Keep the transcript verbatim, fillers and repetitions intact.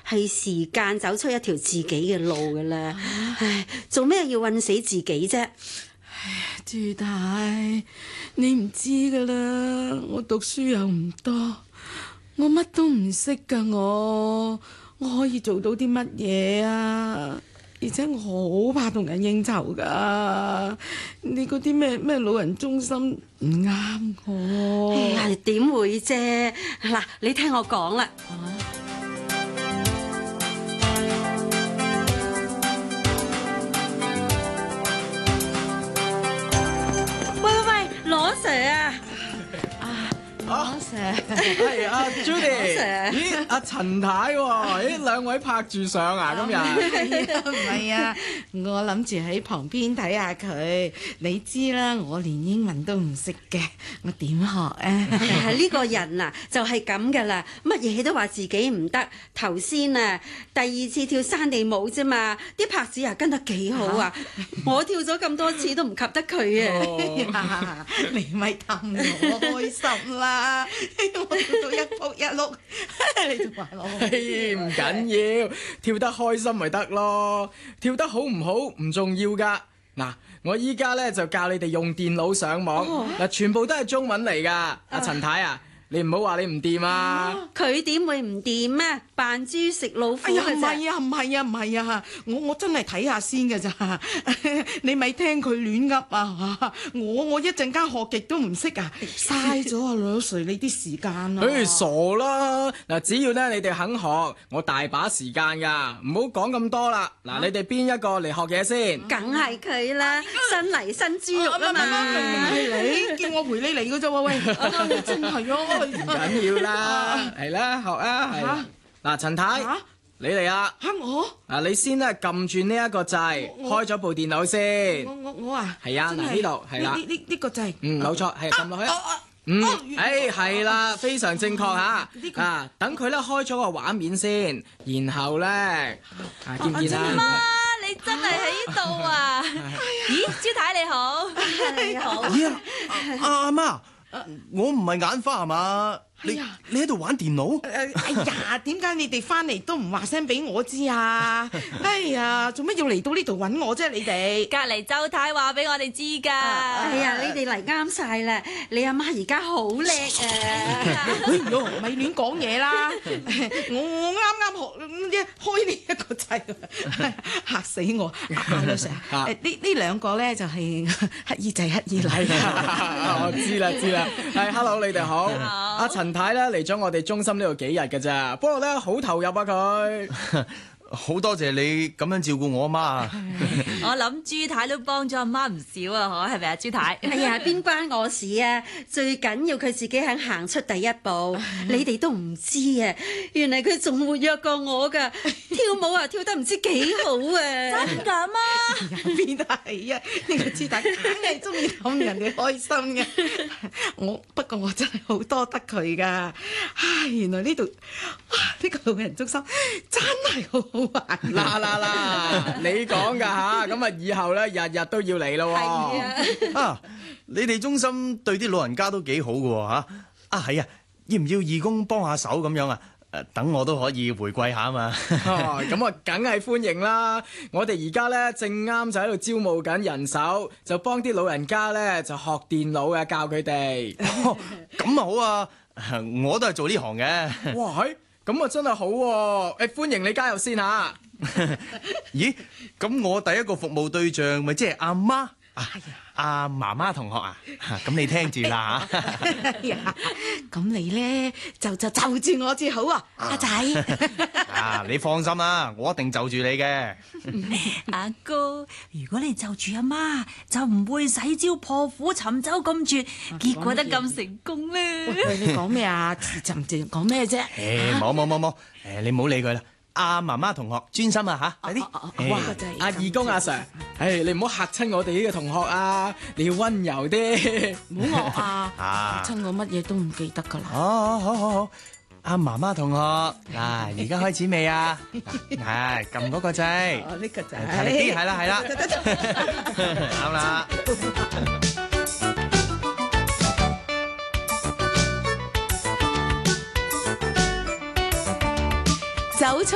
係時間走出一條自己嘅路㗎啦。唉，做咩要困死自己啫？ 朱太，你唔知㗎啦，我讀書又唔多，我乜都唔識㗎，我我可以做到啲乜嘢啊？而且我好怕同人應酬噶，你嗰啲咩咩老人中心唔啱我。 哎呀，點會啫？嗱，你聽我講啦。喂喂喂，羅 Sir 啊！ 阿 Sir， 係阿 Judy， 咦，阿陳太喎，咦，兩位拍住相啊，今日唔係啊，我諗住喺旁邊睇下佢。你知啦，我連英文都唔識嘅，我點學啊？ 係呢個人啊，就係咁噶啦，乜嘢都話自己唔得。頭先啊，第二次跳山地舞啫嘛，啲拍子啊跟得幾好啊！我跳咗咁多次都唔及得佢啊！ 你咪氹我開心啦！我跳到一仆一碌，你仲話我唔緊要，跳得開心咪得咯，跳得好唔好唔重要噶。嗱，我依家咧就教你哋用電腦上網，嗱、哦，全部都係中文嚟噶。阿陳太啊，你唔好話你唔掂啊！ 佢點會唔掂啊？扮豬食老虎嘅啫！ 唔係啊，唔係啊，唔係啊！我我真係睇下先㗎咋，你咪聽佢亂噏啊！我我一陣間學極都唔識啊，嘥咗啊老 Sir 你啲時間啊！ 誒傻啦！嗱，只要咧你哋肯學，我大把時間㗎，唔好講咁多啦。嗱、啊，你哋邊一個嚟學嘢先？ 梗係佢啦，新嚟新豬肉啊嘛！ 係你叫我陪你嚟㗎啫喎，喂！真係啊！ 唔緊要啦，係啦，學啊，係。嗱，陳太，你嚟啊！ 嚇我？ 嗱，你先咧撳住呢一個掣，開咗部電腦先。 我我我啊！ 係啊，嗱呢度係啦。 呢呢呢個掣。 嗯，冇錯，係撳落去。嗯，誒係啦，非常正確嚇。啊，等佢咧開咗個畫面先，然後咧，啊見唔見啊？ 媽，你真係喺度啊！咦，朱太你好，你好。 咦啊，阿阿媽，我唔係眼花係嘛？你你喺度玩電腦？ 哎呀，點解你哋翻嚟都唔話聲俾我知啊？哎呀，做乜要嚟到呢度揾我啫？你哋隔離周太話俾我哋知㗎。 哎呀，你哋嚟啱晒啦！你阿媽而家好叻啊！ 哎呦，咪亂講嘢啦！我我啱啱學一開呢一個掣，嚇死我！阿老 Sir，誒呢呢兩個咧就係乞兒仔乞兒禮。 我知啦知啦，係 hello 你哋好，阿陳太咧嚟咗我哋中心呢度幾日㗎咋，不過咧好投入啊佢。 好多謝你咁樣照顧我阿媽啊！ 我諗朱太都幫咗阿媽唔少啊，嗬，係咪啊，朱太？ 哎呀，邊關我事啊！最緊要佢自己肯行出第一步，你哋都唔知啊！原來佢仲活躍過我㗎，跳舞啊跳得唔知幾好啊！ 真㗎媽？ 邊係啊？呢個朱太梗係中意氹人哋開心嘅。我不過我真係好多得佢㗎。唉，原來呢度呢個老人中心真係好好玩。 嗱嗱嗱，你講㗎吓，咁啊以後咧日日都要嚟咯喎。 啊，你哋中心對啲老人家都幾好㗎喎嚇。啊係啊，要唔要義工幫下手咁樣啊？誒，等我都可以回饋下啊嘛。 哦，咁啊梗係歡迎啦！我哋而家咧正啱就喺度招募緊人手，就幫啲老人家咧就學電腦啊，教佢哋。 哦，咁啊好啊，我都係做呢行嘅。 哇，係咁啊真係好喎！誒，歡迎你加入先嚇。 咦，咁我第一個服務對象咪即係阿媽？阿媽媽同學啊，咁你聽住啦嚇。 咁你咧就就就住我至好啊，阿仔。 啊，你放心啦，我一定就住你嘅。 阿哥，如果你就住阿媽，就唔會洗招破釜沉舟咁絕，結果得咁成功咧。 喂，你講咩啊？沉靜講咩啫？ 誒，冇冇冇冇，誒，你唔好理佢啦。阿媽媽同學專心啊嚇，快啲！ 哇，阿義工阿 Sir，誒你唔好嚇親我哋呢個同學啊，你要溫柔啲， 唔好惡啊！嚇親我乜嘢都唔記得㗎啦。 哦，好好好，阿媽媽同學，嗱，而家開始未啊？係撳嗰個掣。 哦，呢個掣。 大力啲，係啦係啦，啱啦。